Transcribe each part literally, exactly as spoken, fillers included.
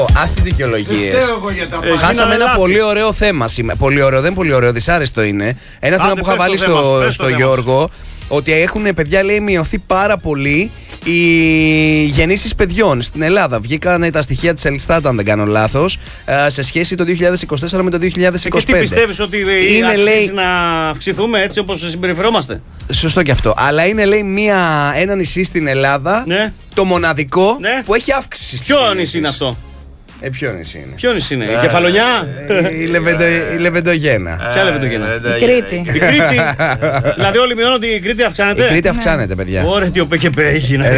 Ας τις δικαιολογίες. Χάσαμε ένα πολύ ωραίο θέμα σήμερα. Πολύ ωραίο, δεν πολύ ωραίο, δυσάρεστο είναι. Ένα θέμα που είχα βάλει στο, στο Γιώργο. Ότι έχουν, παιδιά, λέει, μειωθεί πάρα πολύ οι γεννήσεις παιδιών στην Ελλάδα. Βγήκαν τα στοιχεία της Ελστάτ, αν δεν κάνω λάθος, σε σχέση το δύο χιλιάδες είκοσι τέσσερα με το δύο χιλιάδες είκοσι πέντε. Και τι πιστεύεις, ότι είναι, αξίζει, λέει, να αυξηθούμε έτσι όπως συμπεριφερόμαστε? Σωστό και αυτό. Αλλά είναι, λέει, μια, ένα νησί στην Ελλάδα, ναι, το μοναδικό, ναι, που έχει αύξηση. Ποιο νησί είναι αυτό? Ε, ποιο νησί είναι? Ποιο νησί είναι? Η Κεφαλονιά? Η Λεβεντογένα. Ποια Λεβεντογένα? Η Κρήτη. Η Κρήτη. Δηλαδή όλοι μειώνουν ότι η Κρήτη αυξάνεται. Η Κρήτη αυξάνεται, παιδιά. Ωραία, τι ο ΠΚΠ έχει να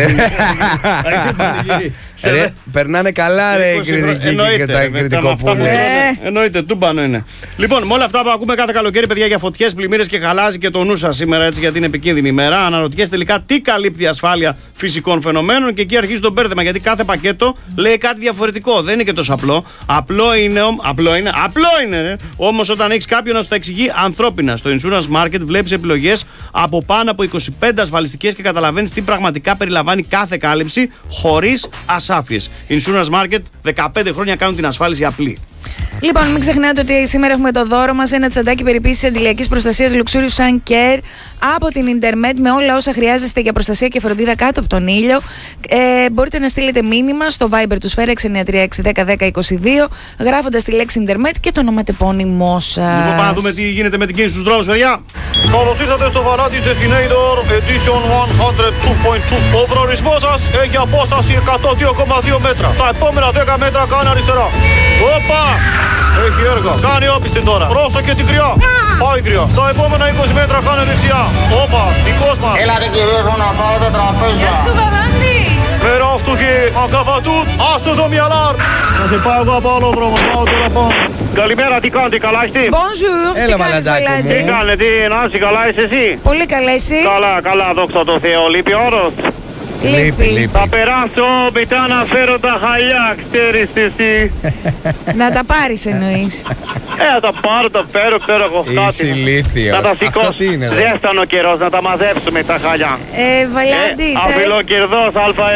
περνάνε καλά, ρε, οι κριτικοί και τα κριτικοπούλια. Εννοείται, τούμπανο είναι. Λοιπόν, με όλα αυτά που ακούμε κάθε καλοκαίρι, παιδιά, για φωτιές, πλημμύρες και χαλάζει και το νου σας σήμερα, έτσι, γιατί είναι επικίνδυνη ημέρα. Αναρωτιέστε τελικά τι καλύπτει η ασφάλεια φυσικών φαινομένων, και εκεί αρχίζει το μπέρδεμα, γιατί κάθε πακέτο λέει κάτι διαφορετικό. Δεν είναι και τόσο απλό. Απλό είναι, απλό είναι, απλό είναι, ρε. Όμως όταν έχεις κάποιον να σου τα εξηγεί ανθρώπινα. Στο Insurance Market βλέπεις επιλογές από πάνω από είκοσι πέντε ασφαλιστικές και καταλαβαίνεις τι πραγματικά περιλαμβάνει κάθε κάλυψη χωρίς ασάφειες. Insurance Market, δεκαπέντε χρόνια κάνουν την ασφάλιση απλή. Λοιπόν, μην ξεχνάτε ότι σήμερα έχουμε το δώρο μας, ένα τσαντάκι περιποίησης αντιλιακής προστασίας Luxurious Sun Care από την Intermed, με όλα όσα χρειάζεστε για προστασία και φροντίδα κάτω από τον ήλιο. Ε, μπορείτε να στείλετε μήνυμα στο Viber του Σφαίρα έξι εννιά τρία έξι ένα μηδέν ένα δύο δύο, γράφοντας τη λέξη Intermed και το ονοματεπώνυμό σας. Λοιπόν, πάμε να δούμε τι γίνεται με την κίνηση στους δρόμους, παιδιά. Καλώς ήρθατε στο Varadis Destinator Edition εκατόν δύο κόμμα δύο. Ο προορισμός σας έχει απόσταση εκατόν δύο κόμμα δύο μέτρα. Τα επόμενα δέκα μέτρα κάνει αριστερά. Όπα! Έχει έργα. Κάνει όπιστη τώρα. Πρόσεχε την κρυά. Πάει κρυά. Στα επόμενα είκοσι μέτρα κάνει δεξιά. Όπα, δικός μας. Έλατε κυρίες μου να πάτε τραπέζια. Γεια σου, Βαλάντη. Μέρα αυτού και ακαβατούν. Άστο το μυαλάρ. Θα σε πάω εγώ από άλλο δρόμο. Πάω τώρα πάνω. Καλημέρα, τι κάνετε, καλά είστε? Bonjour, έλα, τι κάνεις, Βαλάντη? Τι κάνετε, τι, Νάση, καλά είσαι εσύ? Πολύ καλά, εσύ? Καλά, καλά, δόξα τω Θεώ. Λείπει όρος? Λείπει, λείπει. Θα περάσω μετά να φέρω τα χαλιά, ξέρεις εσύ. Να τα πάρεις εννοείς? Ε, θα τα πάρω, τα φέρω, ξέρω εγώ κάτι. Είσαι ηλίθιος. Θα τα σηκώσω. Ζέστανο ο καιρός, να τα μαζέψουμε τα χαλιά. Ε, Βαλάντη, ε, Αφιλοκερδός, ΑΕ.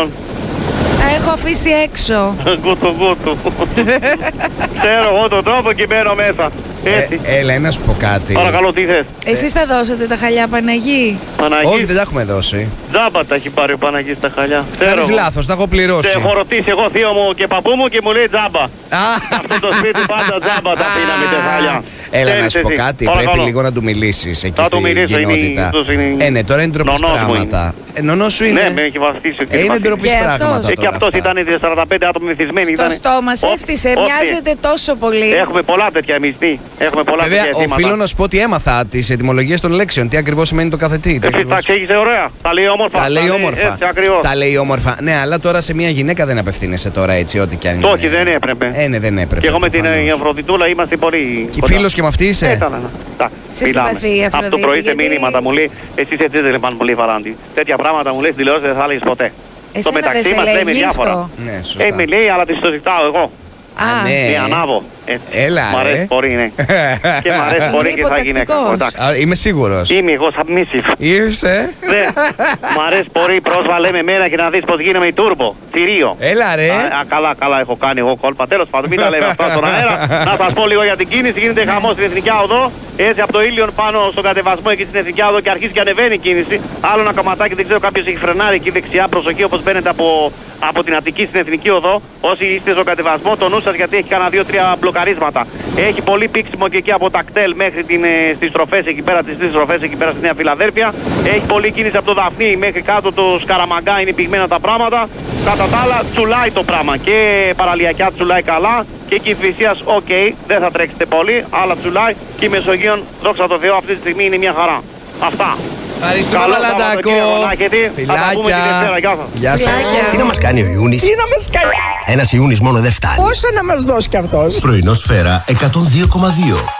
τα έχω αφήσει έξω. Γκούτου, γκούτου. Ξέρω εγώ τον τρόπο και μπαίνω μέσα. Έτσι. Ε, έλα, να σου πω κάτι. Παρακαλώ, τι θες? Εσείς θα δώσετε τα χαλιά, Παναγί? Παναγί. Όχι, δεν τα έχουμε δώσει. Τζάμπα τα έχει πάρει ο Παναγής τα χαλιά. Κάνεις λάθος, τα έχω πληρώσει. Σε έχω ρωτήσει εγώ θείο μου και παππού μου και μου λέει τζάμπα. Αυτό το σπίτι πάντα τζάμπα τα πίναμε τα χαλιά. Έλα, να σου πω κάτι. Πρέπει λίγο να του μιλήσεις εκεί στην κοινότητα. Ε, ναι, τώρα είναι ντροπής πράγματα. Νονός σου είναι. Ναι, με έχει βαστήσει ο κ. Είναι ντροπής πράγματα. Και αυτός ήταν σαράντα πέντε άτομα μεθυσμένοι. Στο στόμα σε έφτιασε, μοιάζεται τόσο πολύ. Έχουμε πολλά τέτοια εμείς. Έχουμε πολλά Βέβαια, τέτοια αιτήματα. οφείλω να σου πω ότι έμαθα τις ετυμολογίες των λέξεων. Τι ακριβώς σημαίνει το κάθε τι. Εσύ τα εξήγησε ωραία. Τα λέει όμορφα. Τα λέει όμορφα. Έτσι, ακριβώς. Τα λέει όμορφα. Ναι, αλλά τώρα σε μια γυναίκα δεν απευθύνεσαι τώρα έτσι, ό,τι κι αν είναι. Όχι, δεν έπρεπε. Ε, ναι, δεν έπρεπε. Και εγώ με την Αφροδιτούλα είμαστε πολύ. Και φίλος και με αυτή είσαι. Ήταν. Σε συμπαθεί η Αφροδίτη. Από το πρωί σε γιατί... μήνυματα μου λέει, εσείς έτσι δεν πάνε πολύ Βαράντη. Τέτοια πράγματα μου λέει στην τηλεόραση δεν θα έλεγες ποτέ. Εσένα το μεταξύ μας λέμε διάφορα. Ναι, σωστά. Ε, με λέει, αλλά τη το ζητάω εγώ. Α, ναι. Ε, ανάβω. Ε, Έλα, μ' αρέσει ρε. πολύ, ναι. Και μ' αρέσει πολύ και σαν γυναίκα. Α, είμαι σίγουρος. Είμαι εγώ submissive. Είσαι. Ναι. Μ' αρέσει πολύ, πρόσβαλε με μένα και να δεις πως γίνομαι η τούρμπο. Θηρίο. Έλα, ρε. Α, α, καλά, καλά, έχω κάνει εγώ κόλπα. Τέλος πάντων, μην τα λέμε αυτά στον αέρα. Να σας πω λίγο για την κίνηση. Γίνεται χαμός στην Εθνική Οδό. Έτσι από το Ήλιον πάνω στον κατεβασμό εκεί στην Εθνική Οδό και αρχίζει και ανεβαίνει η κίνηση. Άλλο ένα κομματάκι, δεν ξέρω, κάποιος έχει φρενάρει εκεί δεξιά. Προσοχή όπως μπαίνετε από, από την Αττική στην Εθνική Οδό. Όσοι είστε στον κατεβασμό, το νου σας γιατί έχει κανένα δύο τρία μπλοκαρίσματα. Έχει πολύ πήξιμο και εκεί από τα κτέλ μέχρι την, ε, στις στροφές εκεί πέρα, τις τρεις στροφές εκεί πέρα στη Νέα Φιλαδέλφια. Έχει πολύ κίνηση από το Δαφνί μέχρι κάτω το Σκαραμαγκά, είναι πυγμένα τα πράγματα. Κατά τα άλλα τσουλάει το πράγμα και παραλιακιά τσουλάει καλά και η Κηφισίας οκ, okay, δεν θα τρέξετε πολύ, αλλά τσουλάει και η Μεσογείων, δόξα τω Θεώ, αυτή τη στιγμή είναι μια χαρά. Αυτά. Ευχαριστούμε, Βαλαντάκο. Φιλάκια. Γεια σας. Τι να μας κάνει ο Ιούνις? Τι να μας κάνει? Ένας Ιούνις μόνο δεν φτάνει. Πόσα να μας δώσει κι αυτός? Πρωινό Σφαίρα εκατόν δύο κόμμα δύο.